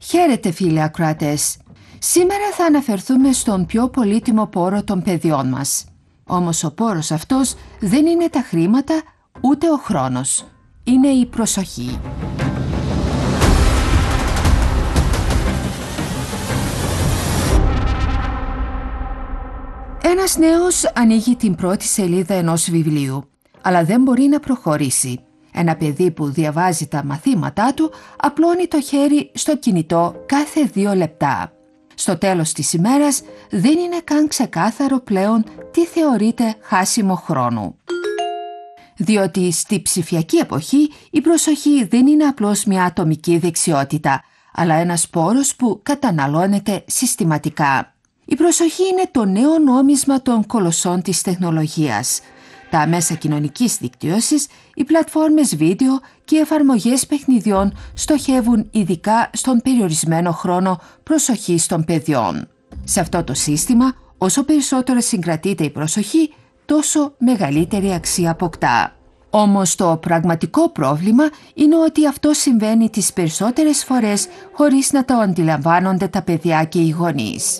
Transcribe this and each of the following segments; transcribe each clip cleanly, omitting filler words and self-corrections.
Χαίρετε φίλοι ακροατές. Σήμερα θα αναφερθούμε στον πιο πολύτιμο πόρο των παιδιών μας. Όμως ο πόρος αυτός δεν είναι τα χρήματα ούτε ο χρόνος. Είναι η προσοχή. Ένας νέος ανοίγει την πρώτη σελίδα ενός βιβλίου, αλλά δεν μπορεί να προχωρήσει. Ένα παιδί που διαβάζει τα μαθήματά του απλώνει το χέρι στο κινητό κάθε 2 λεπτά. Στο τέλος της ημέρας δεν είναι καν ξεκάθαρο πλέον τι θεωρείται χάσιμο χρόνου. Διότι στη ψηφιακή εποχή η προσοχή δεν είναι απλώς μια ατομική δεξιότητα, αλλά ένας πόρος που καταναλώνεται συστηματικά. Η προσοχή είναι το νέο νόμισμα των κολοσσών της τεχνολογίας. Τα μέσα κοινωνικής δικτύωσης, οι πλατφόρμες βίντεο και οι εφαρμογές παιχνιδιών στοχεύουν ειδικά στον περιορισμένο χρόνο προσοχής των παιδιών. Σε αυτό το σύστημα, όσο περισσότερο συγκρατείται η προσοχή, τόσο μεγαλύτερη αξία αποκτά. Όμως το πραγματικό πρόβλημα είναι ότι αυτό συμβαίνει τις περισσότερες φορές χωρίς να το αντιλαμβάνονται τα παιδιά και οι γονείς.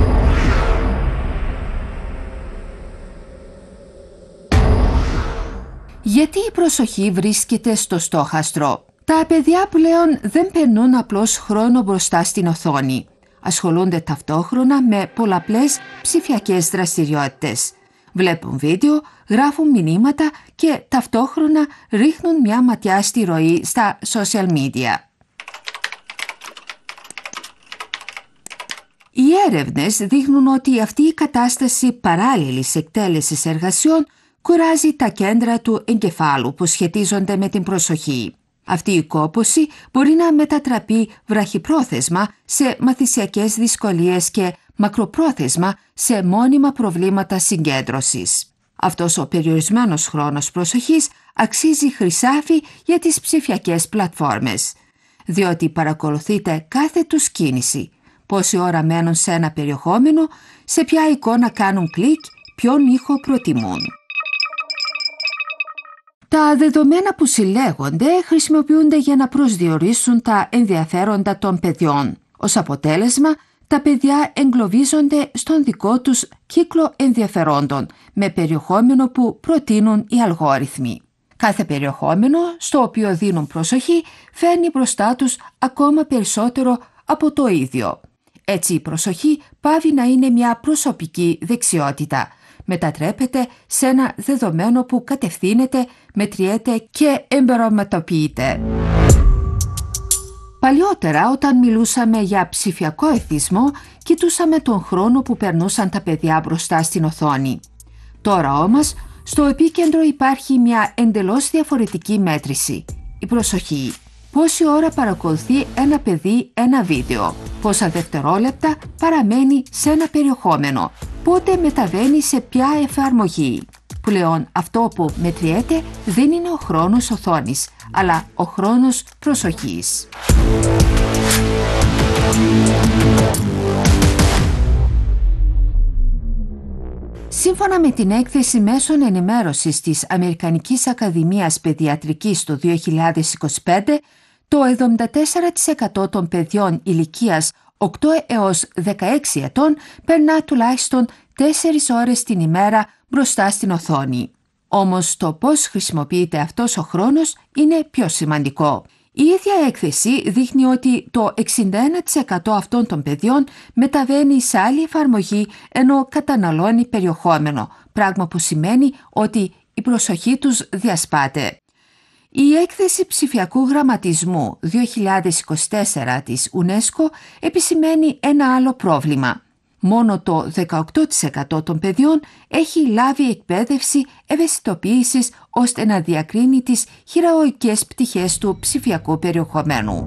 Γιατί η προσοχή βρίσκεται στο στόχαστρο? Τα παιδιά πλέον δεν περνούν απλώς χρόνο μπροστά στην οθόνη. Ασχολούνται ταυτόχρονα με πολλαπλές ψηφιακές δραστηριότητες. Βλέπουν βίντεο, γράφουν μηνύματα και ταυτόχρονα ρίχνουν μια ματιά στη ροή στα social media. Οι έρευνες δείχνουν ότι αυτή η κατάσταση παράλληλης εκτέλεσης εργασιών κουράζει τα κέντρα του εγκεφάλου που σχετίζονται με την προσοχή. Αυτή η κόπωση μπορεί να μετατραπεί βραχυπρόθεσμα σε μαθησιακές δυσκολίες και μακροπρόθεσμα σε μόνιμα προβλήματα συγκέντρωσης. Αυτός ο περιορισμένος χρόνος προσοχής αξίζει χρυσάφι για τις ψηφιακές πλατφόρμες, διότι παρακολουθείτε κάθε τους κίνηση, πόση ώρα μένουν σε ένα περιεχόμενο, σε ποια εικόνα κάνουν κλικ, ποιον ήχο προτιμούν. Τα δεδομένα που συλλέγονται χρησιμοποιούνται για να προσδιορίσουν τα ενδιαφέροντα των παιδιών. Ως αποτέλεσμα, τα παιδιά εγκλωβίζονται στον δικό τους κύκλο ενδιαφερόντων με περιεχόμενο που προτείνουν οι αλγόριθμοι. Κάθε περιεχόμενο στο οποίο δίνουν προσοχή φέρνει μπροστά τους ακόμα περισσότερο από το ίδιο. Έτσι η προσοχή πάβει να είναι μια προσωπική δεξιότητα. Μετατρέπεται σε ένα δεδομένο που κατευθύνεται, μετριέται και εμπειρωματοποιείται. Παλιότερα, όταν μιλούσαμε για ψηφιακό εθισμό, κοιτούσαμε τον χρόνο που περνούσαν τα παιδιά μπροστά στην οθόνη. Τώρα όμως, στο επίκεντρο υπάρχει μια εντελώς διαφορετική μέτρηση, η προσοχή. Πόση ώρα παρακολουθεί ένα παιδί ένα βίντεο, πόσα δευτερόλεπτα παραμένει σε ένα περιεχόμενο, πότε μεταβαίνει σε ποια εφαρμογή. Πλέον αυτό που μετριέται δεν είναι ο χρόνος οθόνης, αλλά ο χρόνος προσοχής. Σύμφωνα με την έκθεση μέσων ενημέρωσης της Αμερικανικής Ακαδημίας Παιδιατρικής το 2025, το 74% των παιδιών ηλικίας 8 έως 16 ετών περνά τουλάχιστον 4 ώρες την ημέρα μπροστά στην οθόνη. Όμως το πώς χρησιμοποιείται αυτός ο χρόνος είναι πιο σημαντικό. Η ίδια έκθεση δείχνει ότι το 61% αυτών των παιδιών μεταβαίνει σε άλλη εφαρμογή ενώ καταναλώνει περιεχόμενο, πράγμα που σημαίνει ότι η προσοχή τους διασπάται. Η έκθεση ψηφιακού γραμματισμού 2024 της UNESCO επισημαίνει ένα άλλο πρόβλημα. Μόνο το 18% των παιδιών έχει λάβει εκπαίδευση ευαισθητοποίησης ώστε να διακρίνει τις χειραγωγικές πτυχές του ψηφιακού περιεχομένου.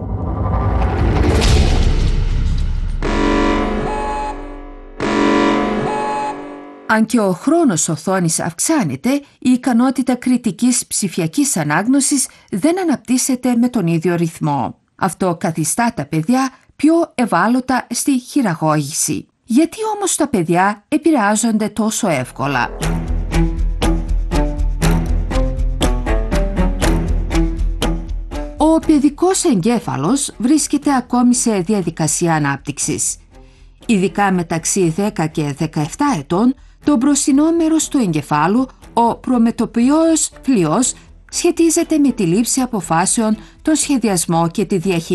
Αν και ο χρόνος οθόνης αυξάνεται, η ικανότητα κριτικής ψηφιακής ανάγνωσης δεν αναπτύσσεται με τον ίδιο ρυθμό. Αυτό καθιστά τα παιδιά πιο ευάλωτα στη χειραγώγηση. Γιατί όμως τα παιδιά επηρεάζονται τόσο εύκολα? Ο παιδικός εγκέφαλος βρίσκεται ακόμη σε διαδικασία ανάπτυξης. Ειδικά μεταξύ 10 και 17 ετών, το μπροστινό μέρος του εγκεφάλου, ο προμετωπιός φλοιός, σχετίζεται με τη λήψη αποφάσεων, τον σχεδιασμό και τη διαχείριση